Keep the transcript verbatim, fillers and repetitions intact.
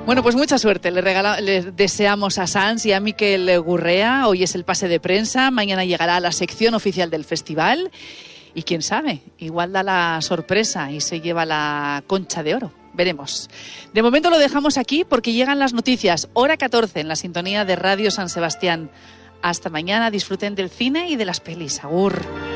Bueno, pues mucha suerte. Le, regala, le deseamos a Sanz y a Mikel Gurrea. Hoy es el pase de prensa. Mañana llegará a la sección oficial del festival. Y quién sabe, igual da la sorpresa y se lleva la Concha de Oro. Veremos. De momento lo dejamos aquí porque llegan las noticias. Hora catorce en la sintonía de Radio San Sebastián. Hasta mañana. Disfruten del cine y de las pelis. Agur.